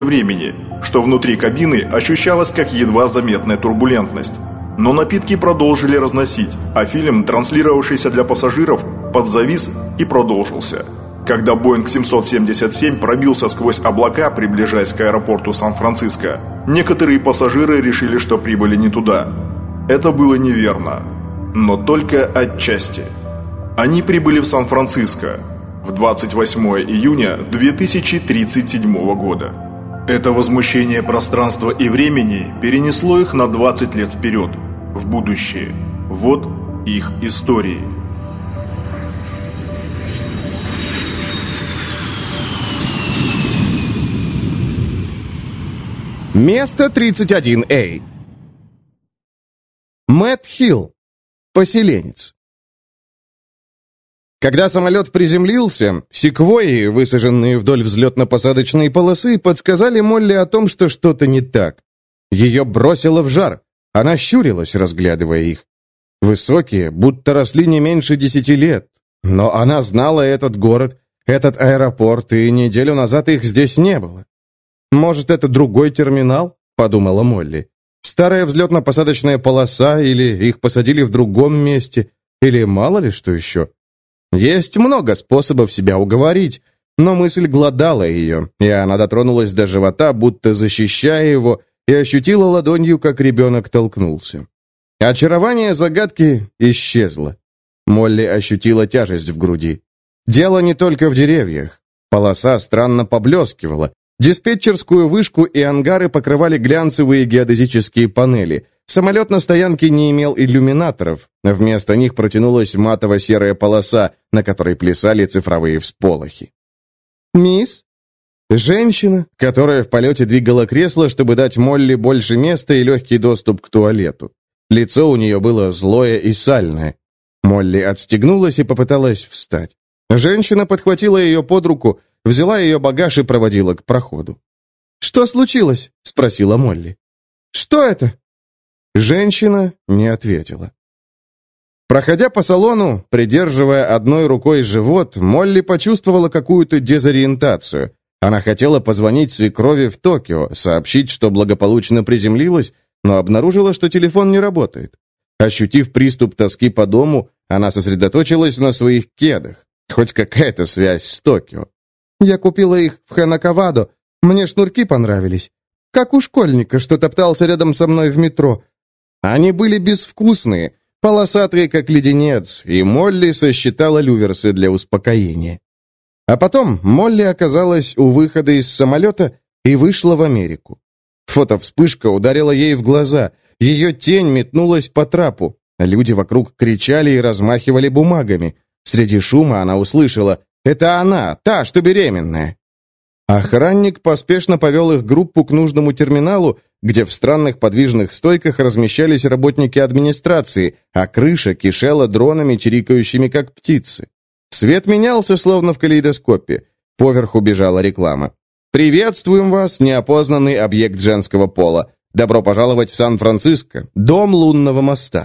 времени, что внутри кабины ощущалась как едва заметная турбулентность. Но напитки продолжили разносить, а фильм, транслировавшийся для пассажиров, подзавис и продолжился. Когда Боинг 777 пробился сквозь облака, приближаясь к аэропорту Сан-Франциско, некоторые пассажиры решили, что прибыли не туда. Это было неверно, но только отчасти. Они прибыли в Сан-Франциско в 28 июня 2037 года. Это возмущение пространства и времени перенесло их на 20 лет вперед, в будущее. Вот их истории. Место 31А. Мэтт Хилл. Поселенец. Когда самолет приземлился, секвойи, высаженные вдоль взлетно-посадочной полосы, подсказали Молли о том, что что-то не так. Ее бросило в жар. Она щурилась, разглядывая их. Высокие, будто росли не меньше 10 лет. Но она знала этот город, этот аэропорт, и неделю назад их здесь не было. «Может, это другой терминал?» — подумала Молли. «Старая взлетно-посадочная полоса, или их посадили в другом месте, или мало ли что еще». Есть много способов себя уговорить, но мысль глодала ее, и она дотронулась до живота, будто защищая его, и ощутила ладонью, как ребенок толкнулся. Очарование загадки исчезло. Молли ощутила тяжесть в груди. Дело не только в деревьях. Полоса странно поблескивала. Диспетчерскую вышку и ангары покрывали глянцевые геодезические панели. Самолет на стоянке не имел иллюминаторов. Вместо них протянулась матово-серая полоса, на которой плясали цифровые всполохи. «Мисс?» Женщина, которая в полете двигала кресло, чтобы дать Молли больше места и легкий доступ к туалету. Лицо у нее было злое и сальное. Молли отстегнулась и попыталась встать. Женщина подхватила ее под руку, взяла ее багаж и проводила к проходу. «Что случилось?» — спросила Молли. «Что это?» Женщина не ответила. Проходя по салону, придерживая одной рукой живот, Молли почувствовала какую-то дезориентацию. Она хотела позвонить свекрови в Токио, сообщить, что благополучно приземлилась, но обнаружила, что телефон не работает. Ощутив приступ тоски по дому, она сосредоточилась на своих кедах. Хоть какая-то связь с Токио. «Я купила их в Ханакавадо. Мне шнурки понравились. Как у школьника, что топтался рядом со мной в метро. Они были безвкусные, полосатые, как леденец, и Молли сосчитала люверсы для успокоения. А потом Молли оказалась у выхода из самолета и вышла в Америку. Фотовспышка ударила ей в глаза, ее тень метнулась по трапу. Люди вокруг кричали и размахивали бумагами. Среди шума она услышала: «Это она, та, что беременная». Охранник поспешно повел их группу к нужному терминалу, где в странных подвижных стойках размещались работники администрации, а крыша кишела дронами, чирикающими как птицы. Свет менялся, словно в калейдоскопе. Поверху бежала реклама. «Приветствуем вас, неопознанный объект женского пола. Добро пожаловать в Сан-Франциско, дом лунного моста».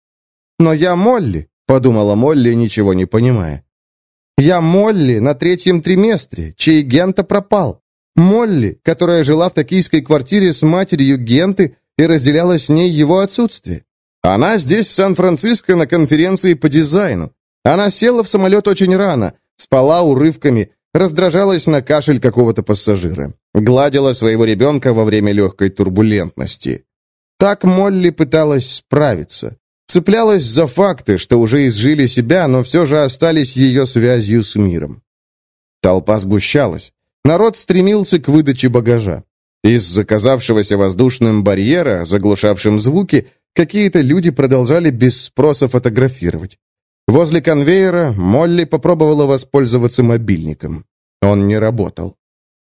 «Но я Молли», — подумала Молли, ничего не понимая. «Я Молли на 3-м триместре, чей Гента пропал. Молли, которая жила в токийской квартире с матерью Генты и разделяла с ней его отсутствие. Она здесь, в Сан-Франциско, на конференции по дизайну. Она села в самолет очень рано, спала урывками, раздражалась на кашель какого-то пассажира, гладила своего ребенка во время легкой турбулентности. Так Молли пыталась справиться. Цеплялась за факты, что уже изжили себя, но все же остались ее связью с миром. Толпа сгущалась. Народ стремился к выдаче багажа. Из-за казавшегося воздушным барьера, заглушавшим звуки, какие-то люди продолжали без спроса фотографировать. Возле конвейера Молли попробовала воспользоваться мобильником. Он не работал.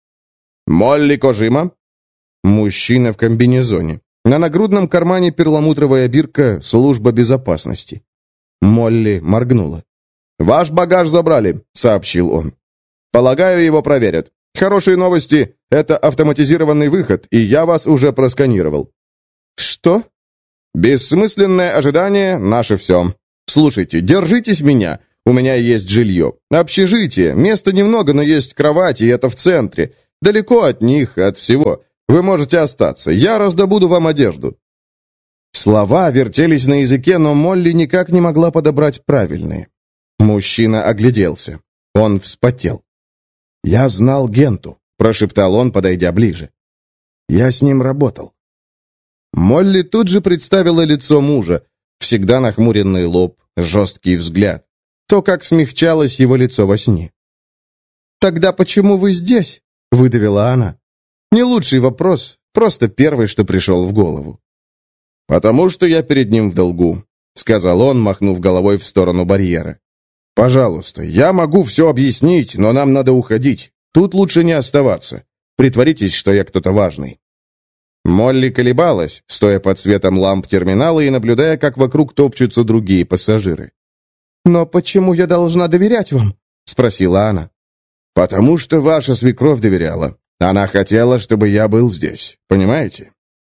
«Молли Кожима?» Мужчина в комбинезоне. На нагрудном кармане перламутровая бирка «Служба безопасности». Молли моргнула. «Ваш багаж забрали», — сообщил он. «Полагаю, его проверят. Хорошие новости — это автоматизированный выход, и я вас уже просканировал». «Что?» «Бессмысленное ожидание — наше все. Слушайте, держитесь меня. У меня есть жилье. Общежитие. Места немного, но есть кровать, и это в центре. Далеко от них, от всего. Вы можете остаться. Я раздобуду вам одежду». Слова вертелись на языке, но Молли никак не могла подобрать правильные. Мужчина огляделся. Он вспотел. «Я знал Генту», — прошептал он, подойдя ближе. «Я с ним работал». Молли тут же представила лицо мужа, всегда нахмуренный лоб, жесткий взгляд, то, как смягчалось его лицо во сне. «Тогда почему вы здесь?» — выдавила она. Не лучший вопрос, просто первый, что пришел в голову. «Потому что я перед ним в долгу», — сказал он, махнув головой в сторону барьера. «Пожалуйста, я могу все объяснить, но нам надо уходить. Тут лучше не оставаться. Притворитесь, что я кто-то важный». Молли колебалась, стоя под светом ламп терминала и наблюдая, как вокруг топчутся другие пассажиры. «Но почему я должна доверять вам?» — спросила она. «Потому что ваша свекровь доверяла. Она хотела, чтобы я был здесь. Понимаете?»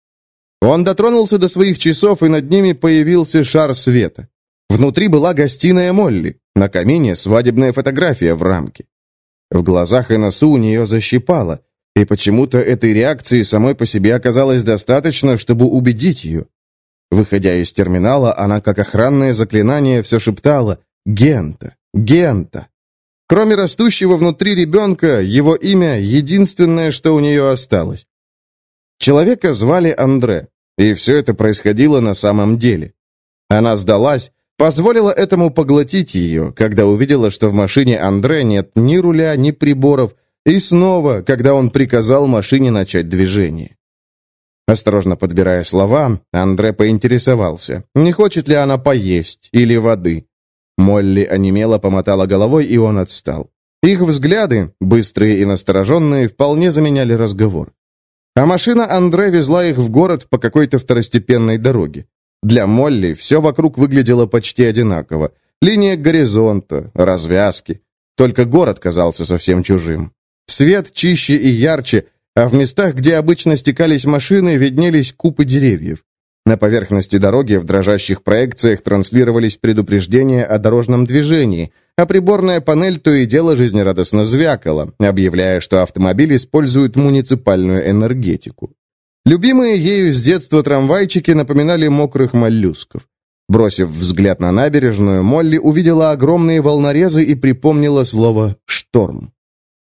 Он дотронулся до своих часов, и над ними появился шар света. Внутри была гостиная Молли, на камине свадебная фотография в рамке. В глазах и носу у нее защипало, и почему-то этой реакции самой по себе оказалось достаточно, чтобы убедить ее. Выходя из терминала, она, как охранное заклинание, все шептала «Гента! Гента!». Кроме растущего внутри ребенка, его имя — единственное, что у нее осталось. Человека звали Андре, и все это происходило на самом деле. Она сдалась, позволила этому поглотить ее, когда увидела, что в машине Андре нет ни руля, ни приборов, и снова, когда он приказал машине начать движение. Осторожно подбирая слова, Андре поинтересовался, не хочет ли она поесть или воды. Молли онемело помотала головой, и он отстал. Их взгляды, быстрые и настороженные, вполне заменяли разговор. А машина Андре везла их в город по какой-то второстепенной дороге. Для Молли все вокруг выглядело почти одинаково. Линия горизонта, развязки. Только город казался совсем чужим. Свет чище и ярче, а в местах, где обычно стекались машины, виднелись купы деревьев. На поверхности дороги в дрожащих проекциях транслировались предупреждения о дорожном движении, а приборная панель то и дело жизнерадостно звякала, объявляя, что автомобиль использует муниципальную энергетику. Любимые ею с детства трамвайчики напоминали мокрых моллюсков. Бросив взгляд на набережную, Молли увидела огромные волнорезы и припомнила слово «шторм».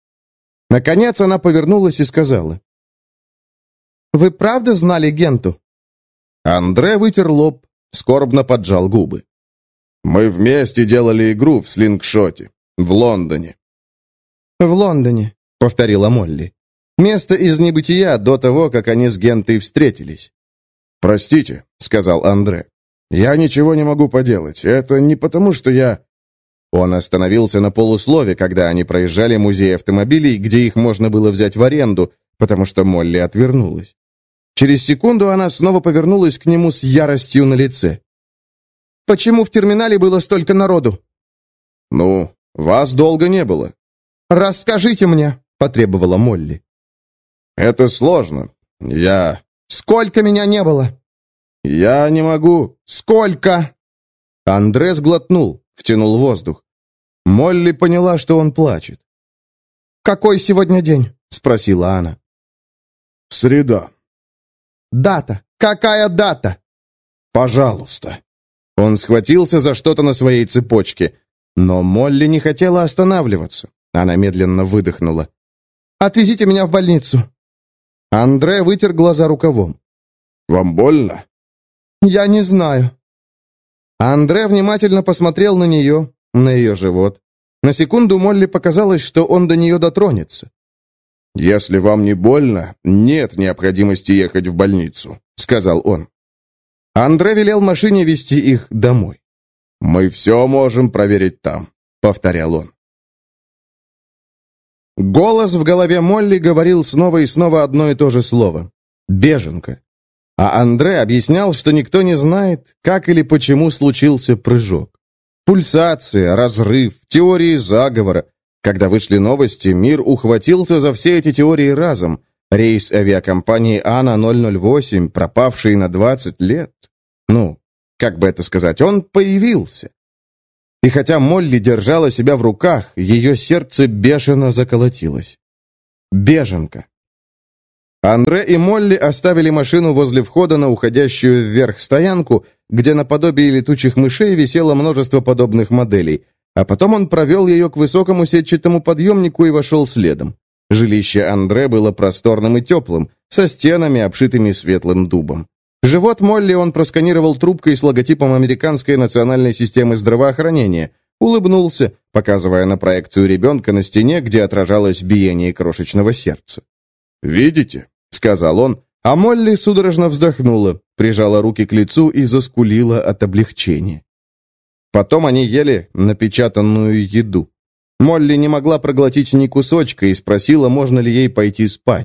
Наконец она повернулась и сказала: «Вы правда знали Генту?» Андре вытер лоб, скорбно поджал губы. «Мы вместе делали игру в слингшоте. В Лондоне». «В Лондоне», — повторила Молли. «Место из небытия до того, как они с Гентой встретились». «Простите», — сказал Андре. «Я ничего не могу поделать. Это не потому, что я...» Он остановился на полуслове, когда они проезжали музей автомобилей, где их можно было взять в аренду, потому что Молли отвернулась. Через секунду она снова повернулась к нему с яростью на лице. «Почему в терминале было столько народу?» «Ну, вас долго не было». «Расскажите мне», — потребовала Молли. «Это сложно. «Сколько меня не было?» «Я не могу». «Сколько?» Андре сглотнул, втянул воздух. Молли поняла, что он плачет. «Какой сегодня день?» — спросила она. «Среда». «Дата? Какая дата?» «Пожалуйста». Он схватился за что-то на своей цепочке, но Молли не хотела останавливаться. Она медленно выдохнула. «Отвезите меня в больницу». Андре вытер глаза рукавом. «Вам больно?» «Я не знаю». Андре внимательно посмотрел на нее, на ее живот. На секунду Молли показалось, что он до нее дотронется. «Если вам не больно, нет необходимости ехать в больницу», — сказал он. Андре велел машине везти их домой. «Мы все можем проверить там», — повторял он. Голос в голове Молли говорил снова и снова одно и то же слово. «Беженка». А Андре объяснял, что никто не знает, как или почему случился прыжок. Пульсация, разрыв, теории заговора. Когда вышли новости, мир ухватился за все эти теории разом. Рейс авиакомпании АНА-008, пропавший на 20 лет. Ну, как бы это сказать, он появился. И хотя Молли держала себя в руках, ее сердце бешено заколотилось. Беженка. Андре и Молли оставили машину возле входа на уходящую вверх стоянку, где наподобие летучих мышей висело множество подобных моделей, а потом он провел ее к высокому сетчатому подъемнику и вошел следом. Жилище Андре было просторным и теплым, со стенами, обшитыми светлым дубом. Живот Молли он просканировал трубкой с логотипом Американской национальной системы здравоохранения, улыбнулся, показывая на проекцию ребенка на стене, где отражалось биение крошечного сердца. «Видите?» — сказал он, а Молли судорожно вздохнула, прижала руки к лицу и заскулила от облегчения. Потом они ели напечатанную еду. Молли не могла проглотить ни кусочка и спросила, можно ли ей пойти спать.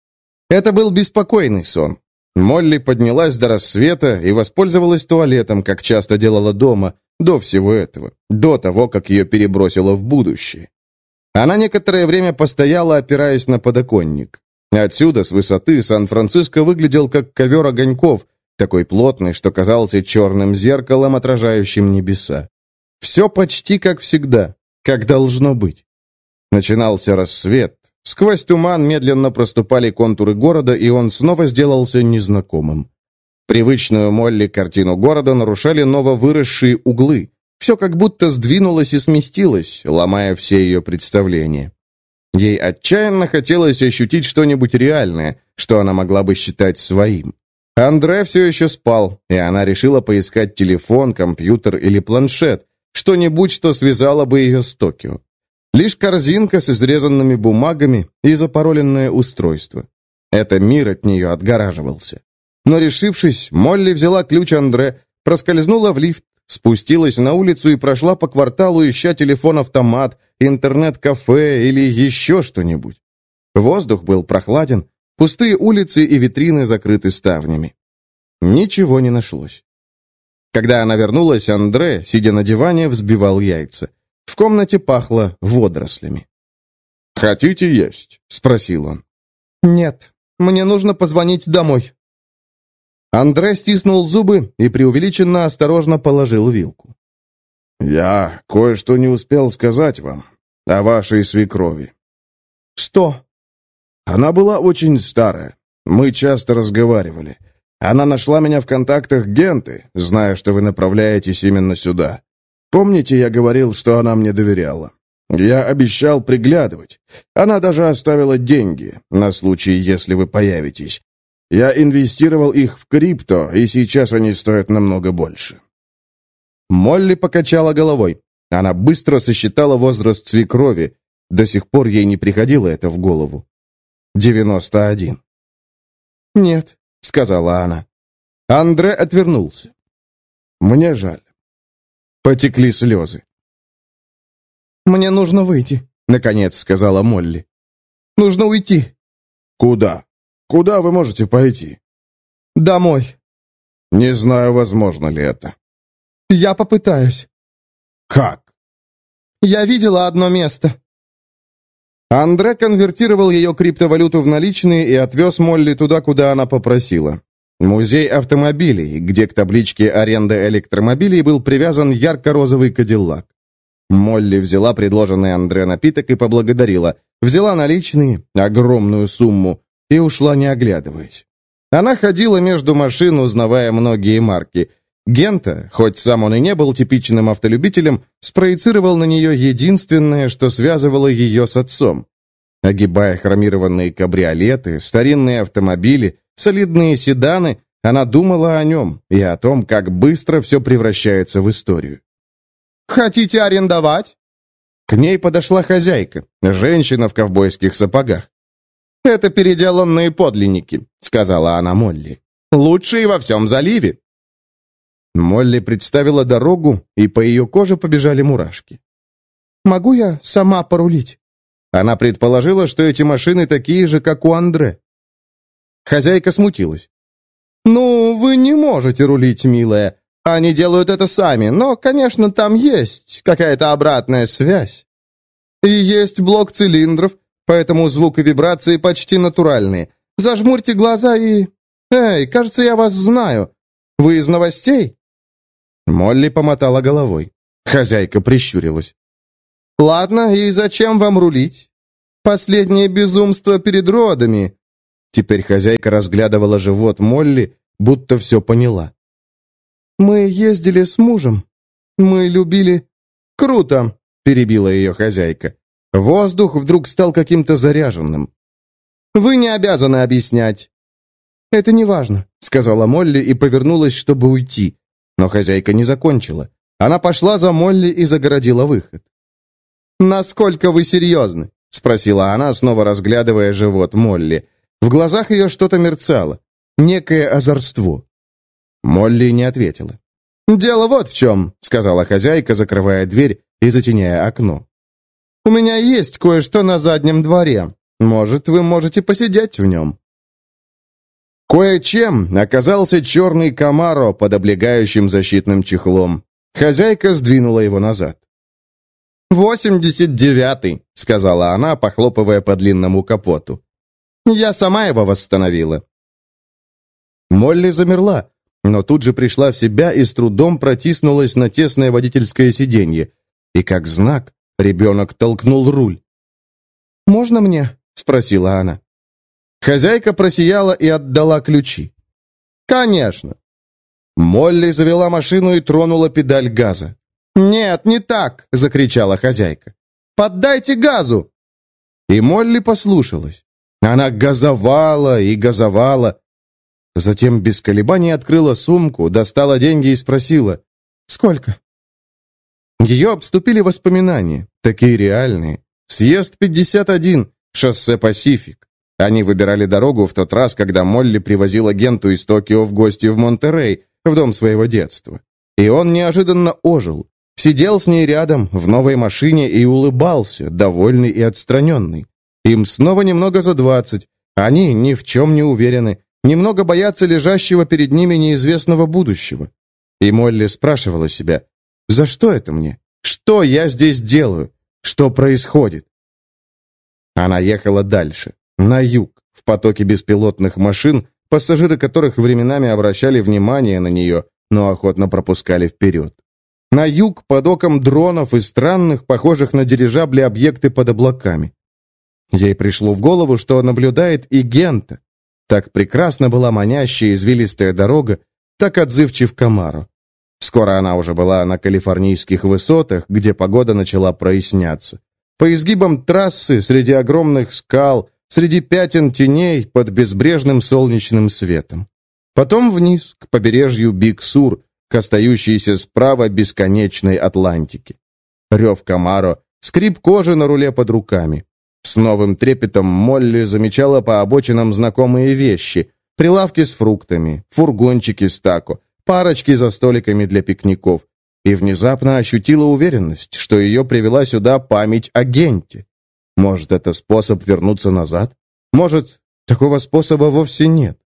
Это был беспокойный сон. Молли поднялась до рассвета и воспользовалась туалетом, как часто делала дома, до всего этого, до того, как ее перебросило в будущее. Она некоторое время постояла, опираясь на подоконник. Отсюда, с высоты, Сан-Франциско выглядел как ковер огоньков, такой плотный, что казался черным зеркалом, отражающим небеса. Все почти как всегда, как должно быть. Начинался рассвет. Сквозь туман медленно проступали контуры города, и он снова сделался незнакомым. Привычную Молли картину города нарушали нововыросшие углы. Все как будто сдвинулось и сместилось, ломая все ее представления. Ей отчаянно хотелось ощутить что-нибудь реальное, что она могла бы считать своим. Андре все еще спал, и она решила поискать телефон, компьютер или планшет, что-нибудь, что связало бы ее с Токио. Лишь корзинка с изрезанными бумагами и запароленное устройство. Это мир от нее отгораживался. Но, решившись, Молли взяла ключ Андре, проскользнула в лифт, спустилась на улицу и прошла по кварталу, ища телефон-автомат, интернет-кафе или еще что-нибудь. Воздух был прохладен, пустые улицы и витрины закрыты ставнями. Ничего не нашлось. Когда она вернулась, Андре, сидя на диване, взбивал яйца. В комнате пахло водорослями. «Хотите есть?» — спросил он. «Нет, мне нужно позвонить домой». Андре стиснул зубы и преувеличенно осторожно положил вилку. «Я кое-что не успел сказать вам о вашей свекрови». «Что?» «Она была очень старая. Мы часто разговаривали. Она нашла меня в контактах Генты, зная, что вы направляетесь именно сюда. Помните, я говорил, что она мне доверяла? Я обещал приглядывать. Она даже оставила деньги, на случай, если вы появитесь. Я инвестировал их в крипто, и сейчас они стоят намного больше». Молли покачала головой. Она быстро сосчитала возраст свекрови. До сих пор ей не приходило это в голову. 91. «Нет», — сказала она. Андре отвернулся. «Мне жаль». Потекли слезы. «Мне нужно выйти», — наконец сказала Молли. «Нужно уйти». «Куда? Куда вы можете пойти?» «Домой». «Не знаю, возможно ли это». «Я попытаюсь». «Как?» «Я видела одно место». Андре конвертировал ее криптовалюту в наличные и отвез Молли туда, куда она попросила. Музей автомобилей, где к табличке «Аренда электромобилей» был привязан ярко-розовый кадиллак. Молли взяла предложенный Андре напиток и поблагодарила. Взяла наличные, огромную сумму, и ушла, не оглядываясь. Она ходила между машин, узнавая многие марки. Гента, хоть сам он и не был типичным автолюбителем, спроецировал на нее единственное, что связывало ее с отцом. Огибая хромированные кабриолеты, старинные автомобили, солидные седаны, она думала о нем и о том, как быстро все превращается в историю. «Хотите арендовать?» К ней подошла хозяйка, женщина в ковбойских сапогах. «Это переделанные подлинники», — сказала она Молли. «Лучшие во всем заливе». Молли представила дорогу, и по ее коже побежали мурашки. «Могу я сама порулить?» Она предположила, что эти машины такие же, как у Андре. Хозяйка смутилась. «Ну, вы не можете рулить, милая. Они делают это сами, но, конечно, там есть какая-то обратная связь. И есть блок цилиндров, поэтому звук и вибрации почти натуральные. Зажмурьте глаза и... Эй, кажется, я вас знаю. Вы из новостей?» Молли помотала головой. Хозяйка прищурилась. «Ладно, и зачем вам рулить?» Последнее безумство перед родами!» Теперь хозяйка разглядывала живот Молли, будто все поняла. «Мы ездили с мужем. Мы любили...» «Круто!» — перебила ее хозяйка. Воздух вдруг стал каким-то заряженным. «Вы не обязаны объяснять». «Это не важно», — сказала Молли и повернулась, чтобы уйти. Но хозяйка не закончила. Она пошла за Молли и загородила выход. «Насколько вы серьезны?» — спросила она, снова разглядывая живот Молли. В глазах ее что-то мерцало. Некое озорство. Молли не ответила. «Дело вот в чем», — сказала хозяйка, закрывая дверь и затеняя окно. «У меня есть кое-что на заднем дворе. Может, вы можете посидеть в нем». Кое-чем оказался черный Камаро под облегающим защитным чехлом. Хозяйка сдвинула его назад. 89-й», — сказала она, похлопывая по длинному капоту. «Я сама его восстановила». Молли замерла, но тут же пришла в себя и с трудом протиснулась на тесное водительское сиденье. И как знак ребенок толкнул руль. «Можно мне?» — спросила она. Хозяйка просияла и отдала ключи. «Конечно». Молли завела машину и тронула педаль газа. «Нет, не так!» — закричала хозяйка. «Поддайте газу!» И Молли послушалась. Она газовала и газовала. Затем без колебаний открыла сумку, достала деньги и спросила: «Сколько?» Ее обступили воспоминания, такие реальные. Съезд 51, шоссе Пасифик. Они выбирали дорогу в тот раз, когда Молли привозила Генту из Токио в гости в Монтерей, в дом своего детства. И он неожиданно ожил. Сидел с ней рядом, в новой машине, и улыбался, довольный и отстраненный. Им снова немного за 20. Они ни в чем не уверены, немного боятся лежащего перед ними неизвестного будущего. И Молли спрашивала себя: «За что это мне? Что я здесь делаю? Что происходит?» Она ехала дальше, на юг, в потоке беспилотных машин, пассажиры которых временами обращали внимание на нее, но охотно пропускали вперед. На юг под оком дронов и странных, похожих на дирижабли, объекты под облаками. Ей пришло в голову, что наблюдает и Гента. Так прекрасна была манящая извилистая дорога, так отзывчив Камаро. Скоро она уже была на калифорнийских высотах, где погода начала проясняться. По изгибам трассы, среди огромных скал, среди пятен теней под безбрежным солнечным светом. Потом вниз, к побережью Биг-Сур, к остающейся справа бесконечной Атлантике. Рев Камаро, скрип кожи на руле под руками. С новым трепетом Молли замечала по обочинам знакомые вещи: прилавки с фруктами, фургончики с тако, парочки за столиками для пикников. И внезапно ощутила уверенность, что ее привела сюда память о Генте. Может, это способ вернуться назад? Может, такого способа вовсе нет?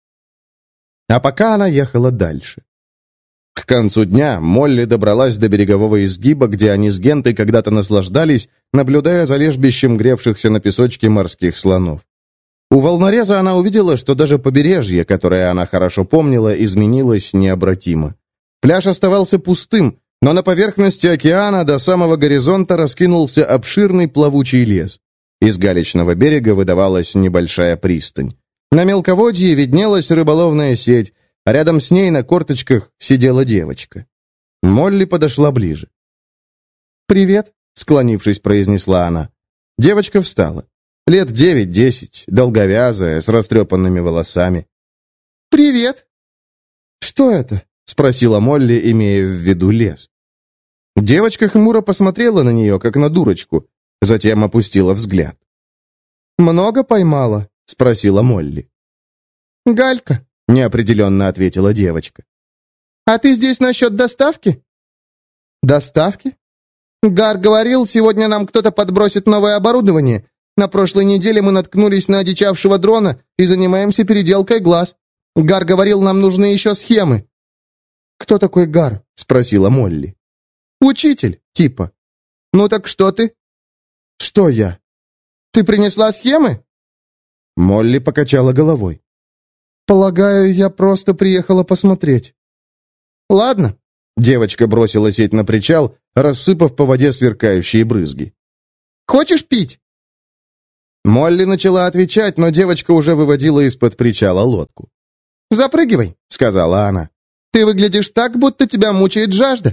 А пока она ехала дальше. К концу дня Молли добралась до берегового изгиба, где они с Гентой когда-то наслаждались, наблюдая за лежбищем гревшихся на песочке морских слонов. У волнореза она увидела, что даже побережье, которое она хорошо помнила, изменилось необратимо. Пляж оставался пустым, но на поверхности океана до самого горизонта раскинулся обширный плавучий лес. Из галечного берега выдавалась небольшая пристань. На мелководье виднелась рыболовная сеть, а рядом с ней на корточках сидела девочка. Молли подошла ближе. «Привет», — склонившись, произнесла она. Девочка встала. Лет 9-10, долговязая, с растрепанными волосами. «Привет». «Что это?» — спросила Молли, имея в виду лес. Девочка хмуро посмотрела на нее, как на дурочку, затем опустила взгляд. «Много поймала?» — спросила Молли. «Галька», — неопределенно ответила девочка. «А ты здесь насчет доставки?» «Доставки?» «Гар говорил, сегодня нам кто-то подбросит новое оборудование. На прошлой неделе мы наткнулись на одичавшего дрона и занимаемся переделкой глаз. Гар говорил, нам нужны еще схемы». «Кто такой Гар?» — спросила Молли. «Учитель, типа». «Ну так что ты?» «Что я?» «Ты принесла схемы?» Молли покачала головой. «Полагаю, я просто приехала посмотреть». «Ладно». Девочка бросила сеть на причал, рассыпав по воде сверкающие брызги. «Хочешь пить?» Молли начала отвечать, но девочка уже выводила из-под причала лодку. «Запрыгивай», — сказала она. «Ты выглядишь так, будто тебя мучает жажда».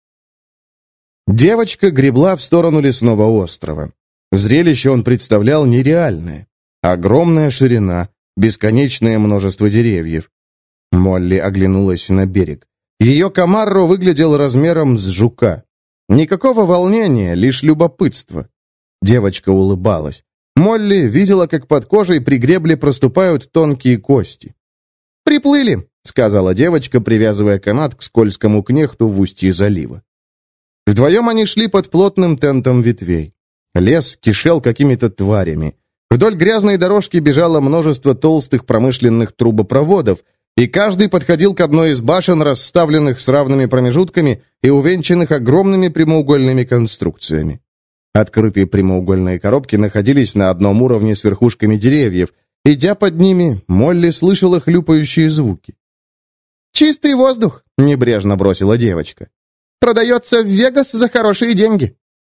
Девочка гребла в сторону лесного острова. Зрелище он представлял нереальное. Огромная ширина, бесконечное множество деревьев. Молли оглянулась на берег. Ее Камарро выглядел размером с жука. Никакого волнения, лишь любопытство. Девочка улыбалась. Молли видела, как под кожей при гребле проступают тонкие кости. «Приплыли», — сказала девочка, привязывая канат к скользкому кнехту в устье залива. Вдвоем они шли под плотным тентом ветвей. Лес кишел какими-то тварями. Вдоль грязной дорожки бежало множество толстых промышленных трубопроводов, и каждый подходил к одной из башен, расставленных с равными промежутками и увенчанных огромными прямоугольными конструкциями. Открытые прямоугольные коробки находились на одном уровне с верхушками деревьев. Идя под ними, Молли слышала хлюпающие звуки. «Чистый воздух», — небрежно бросила девочка. «Продается в Вегас за хорошие деньги».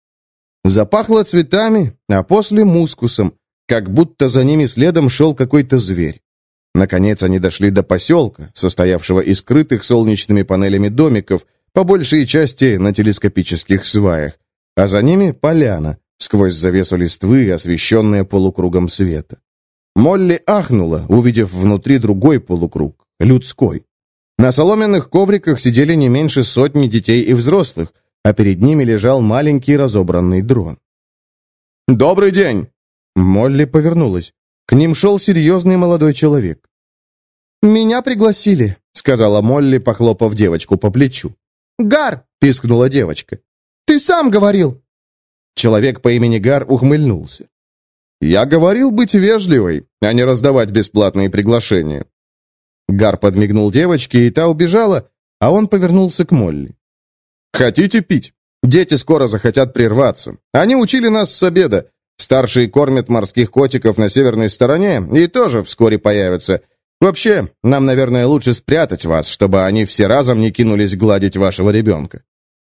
Запахло цветами, а после мускусом, как будто за ними следом шел какой-то зверь. Наконец они дошли до поселка, состоявшего из скрытых солнечными панелями домиков, по большей части на телескопических сваях, а за ними поляна, сквозь завесу листвы, освещенная полукругом света. Молли ахнула, увидев внутри другой полукруг, людской. На соломенных ковриках сидели не меньше сотни детей и взрослых, а перед ними лежал маленький разобранный дрон. «Добрый день!» Молли повернулась. К ним шел серьезный молодой человек. «Меня пригласили», — сказала Молли, похлопав девочку по плечу. «Гар!» — пискнула девочка. «Ты сам говорил!» Человек по имени Гар ухмыльнулся. «Я говорил быть вежливой, а не раздавать бесплатные приглашения». Гар подмигнул девочке, и та убежала, а он повернулся к Молли. «Хотите пить? Дети скоро захотят прерваться. Они учили нас с обеда. Старшие кормят морских котиков на северной стороне и тоже вскоре появятся. Вообще, нам, наверное, лучше спрятать вас, чтобы они все разом не кинулись гладить вашего ребенка».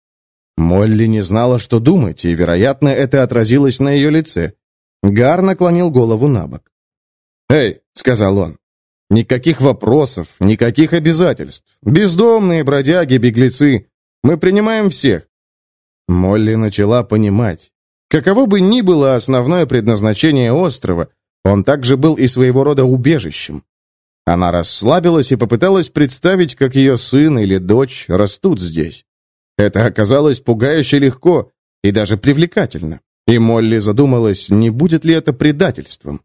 Молли не знала, что думать, и, вероятно, это отразилось на ее лице. Гар наклонил голову на бок. «Эй», — сказал он, — «никаких вопросов, никаких обязательств. Бездомные, бродяги, беглецы. Мы принимаем всех». Молли начала понимать. Каково бы ни было основное предназначение острова, он также был и своего рода убежищем. Она расслабилась и попыталась представить, как ее сын или дочь растут здесь. Это оказалось пугающе легко и даже привлекательно. И Молли задумалась, не будет ли это предательством.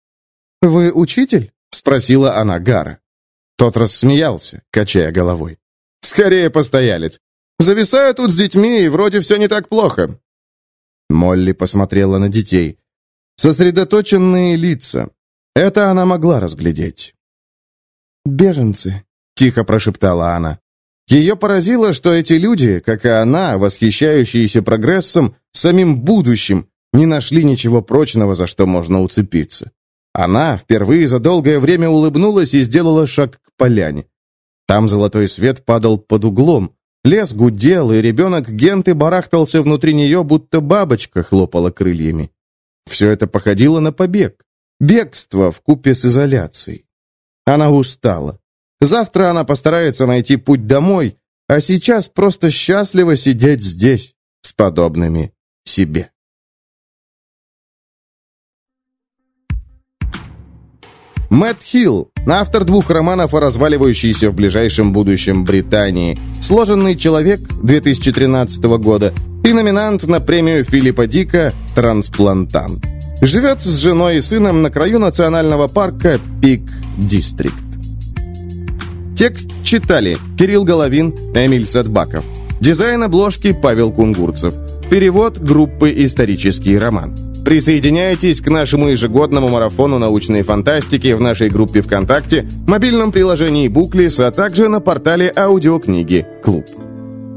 «Вы учитель?» — спросила она Гара. Тот рассмеялся, качая головой. «Скорее постоялец. Зависаю тут с детьми, и вроде все не так плохо». Молли посмотрела на детей. Сосредоточенные лица. Это она могла разглядеть. «Беженцы», — тихо прошептала она. Ее поразило, что эти люди, как и она, восхищающиеся прогрессом, самим будущим, не нашли ничего прочного, за что можно уцепиться. Она впервые за долгое время улыбнулась и сделала шаг к поляне. Там золотой свет падал под углом, лес гудел, и ребенок Генты барахтался внутри нее, будто бабочка хлопала крыльями. Все это походило на побег. Бегство вкупе с изоляцией. Она устала. Завтра она постарается найти путь домой, а сейчас просто счастлива сидеть здесь с подобными себе. Мэтт Хилл, автор 2 романов о разваливающейся в ближайшем будущем Британии, «Сложенный человек» 2013 года и номинант на премию Филиппа Дика «Трансплантант». Живет с женой и сыном на краю национального парка Пик-Дистрикт. Текст читали Кирилл Головин, Эмиль Садбаков. Дизайн обложки Павел Кунгурцев. Перевод группы «Исторический роман». Присоединяйтесь к нашему ежегодному марафону научной фантастики в нашей группе ВКонтакте, мобильном приложении Booklist, а также на портале аудиокниги «Клуб».